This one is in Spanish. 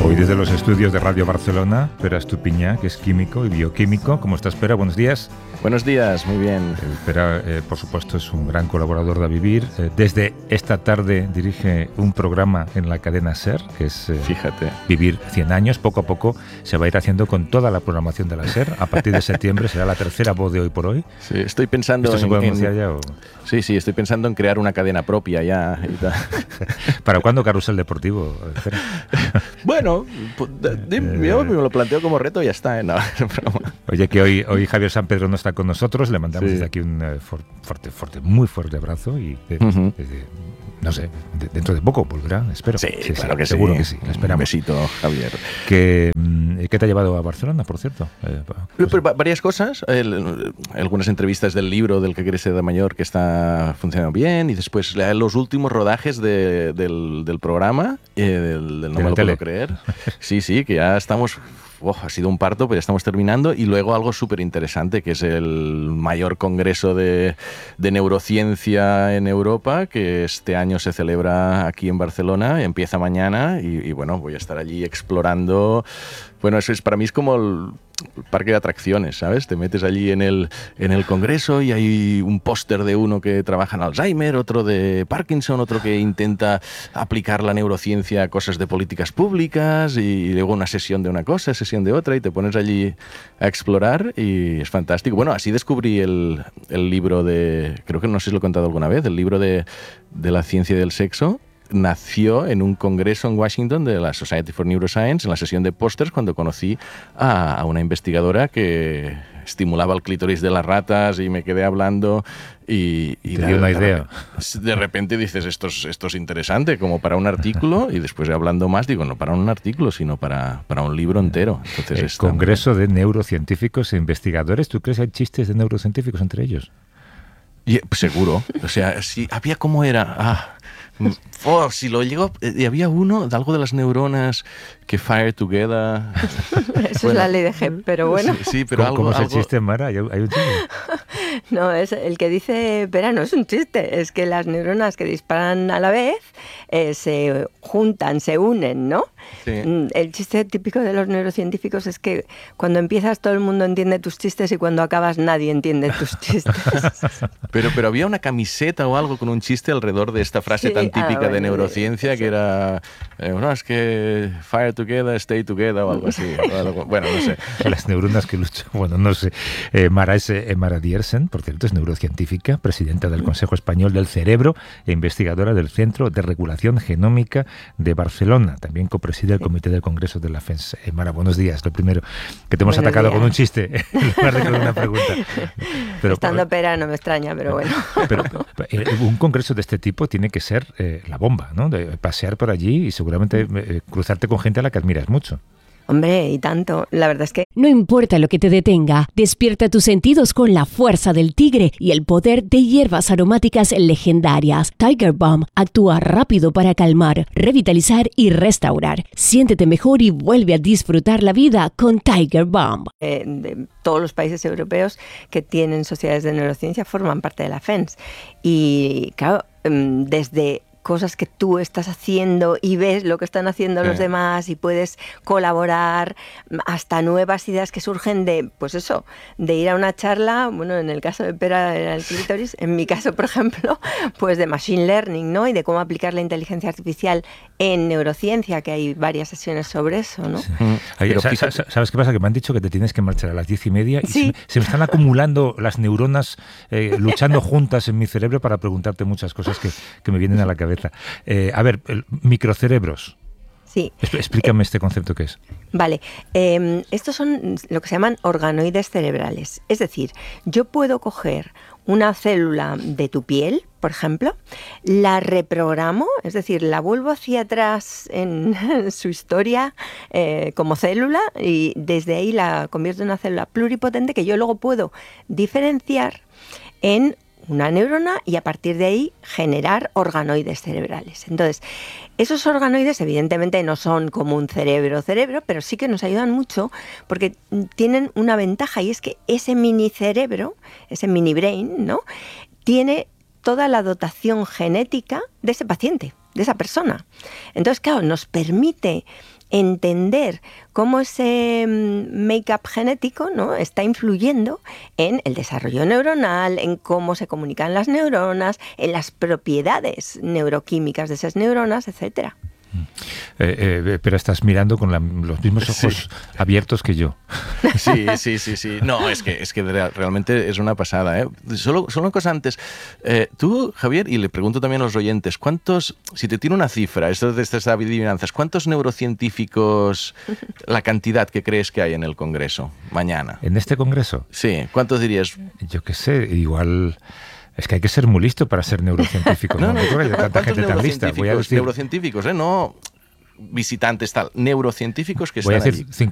Hoy desde los estudios de Radio Barcelona, Pere Estupiñán, que es químico y bioquímico. ¿Cómo estás, Pere? Buenos días. Buenos días, muy bien. Pere, por supuesto, es un gran colaborador de A Vivir. Desde esta tarde dirige un programa en la cadena SER, que es Fíjate. Vivir 100 años. Poco a poco se va a ir haciendo con toda la programación de la SER. A partir de septiembre será la tercera voz de Hoy por Hoy. Sí, estoy pensando ¿Esto se puede anunciar ya? ¿O? Sí, estoy pensando en crear una cadena propia ya. Y tal. ¿Para cuándo Carrusel Deportivo? Bueno, yo me lo planteo como reto y ya está. No, Oye, que hoy Javier San Pedro no está con nosotros, le mandamos desde aquí un muy fuerte abrazo y no sé, dentro de poco volverá, espero. Sí, claro que seguro que sí, lo esperamos. Un besito, Javier. ¿Qué te ha llevado a Barcelona, por cierto? Varias cosas, algunas entrevistas del libro del que quiere ser de mayor que está funcionando bien, y después los últimos rodajes del programa, del No me lo puedo creer. Sí, que ya estamos... ha sido un parto, pero ya estamos terminando. Y luego algo súper interesante, que es el mayor congreso de neurociencia en Europa, que este año se celebra aquí en Barcelona, empieza mañana, y bueno, voy a estar allí explorando. Bueno, para mí es como el parque de atracciones, ¿sabes? Te metes allí en el congreso y hay un póster de uno que trabaja en Alzheimer, otro de Parkinson, otro que intenta aplicar la neurociencia a cosas de políticas públicas, y luego una sesión de una cosa, sesión de otra, y te pones allí a explorar y es fantástico. Bueno, así descubrí el libro creo que no sé si lo he contado alguna vez, el libro de la ciencia del sexo. Nació en un congreso en Washington de la Society for Neuroscience, en la sesión de pósters, cuando conocí a una investigadora que estimulaba el clítoris de las ratas, y me quedé hablando y te dio una idea. De repente dices, esto es interesante, como para un artículo, y después hablando más digo, no para un artículo, sino para un libro entero. Entonces, Congreso de neurocientíficos e investigadores. ¿Tú crees que hay chistes de neurocientíficos entre ellos? Seguro. O sea, sí, había como era... si lo llego... Y había uno de algo de las neuronas que fire together. Eso es la ley de Hebb, pero bueno. Sí, pero ¿Cómo es el chiste, Mara? ¿Hay un chiste? No, es el que dice Pera, no es un chiste, es que las neuronas que disparan a la vez se juntan, se unen, ¿no? Sí. El chiste típico de los neurocientíficos es que cuando empiezas todo el mundo entiende tus chistes y cuando acabas nadie entiende tus chistes. Pero había una camiseta o algo con un chiste alrededor de esta frase tan típica de neurociencia, que era, no, es que fire together, stay together o algo así. Bueno, no sé. Las neuronas que luchan, bueno, no sé. Mara Diersen, por cierto, es neurocientífica, presidenta del Consejo Español del Cerebro e investigadora del Centro de Regulación Genómica de Barcelona. También copreside el Comité del Congreso de la FENS. Mara, buenos días. Lo primero, que te hemos atacado con un chiste en lugar de con una pregunta. Pero, estando Pera no me extraña, pero bueno. Pero un congreso de este tipo tiene que ser la bomba, ¿no? De pasear por allí y seguramente cruzarte con gente a la que admiras mucho. Hombre, y tanto. La verdad es que... No importa lo que te detenga, despierta tus sentidos con la fuerza del tigre y el poder de hierbas aromáticas legendarias. Tiger Balm actúa rápido para calmar, revitalizar y restaurar. Siéntete mejor y vuelve a disfrutar la vida con Tiger Balm. De todos los países europeos que tienen sociedades de neurociencia forman parte de la FENS. Y claro, desde cosas que tú estás haciendo y ves lo que están haciendo los demás y puedes colaborar, hasta nuevas ideas que surgen de, pues eso, de ir a una charla, bueno, en el caso de Pera era el clítoris, en mi caso, por ejemplo, pues de machine learning, ¿no? Y de cómo aplicar la inteligencia artificial en neurociencia, que hay varias sesiones sobre eso, ¿no? Sí. ¿Sabes qué pasa? Que me han dicho que te tienes que marchar a las 10:30 y sí. se me están acumulando las neuronas luchando juntas en mi cerebro para preguntarte muchas cosas que me vienen a la cabeza. A ver, microcerebros. Sí. Explícame este concepto que es. Vale, estos son lo que se llaman organoides cerebrales. Es decir, yo puedo coger una célula de tu piel, por ejemplo, la reprogramo, es decir, la vuelvo hacia atrás en su historia como célula y desde ahí la convierto en una célula pluripotente que yo luego puedo diferenciar en una neurona y a partir de ahí generar organoides cerebrales. Entonces, esos organoides evidentemente no son como un cerebro, pero sí que nos ayudan mucho porque tienen una ventaja y es que ese mini cerebro, ese mini brain, ¿no?, tiene toda la dotación genética de ese paciente. de esa persona. Entonces, claro, nos permite entender cómo ese make-up genético, ¿no?, está influyendo en el desarrollo neuronal, en cómo se comunican las neuronas, en las propiedades neuroquímicas de esas neuronas, etcétera. Pero estás mirando con los mismos ojos abiertos que yo. Sí. No, es que realmente es una pasada, ¿eh? Solo una cosa antes. Tú, Javier, y le pregunto también a los oyentes, si te tiene una cifra, esto de estas adivinanzas, ¿cuántos neurocientíficos, la cantidad que crees que hay en el Congreso mañana? ¿En este Congreso? Sí, ¿cuántos dirías? Yo qué sé, igual... Es que hay que ser muy listo para ser neurocientífico. No creo que haya tanta gente tan lista. Voy a decir... Neurocientíficos, no visitantes, tal. Neurocientíficos que voy están a decir allí.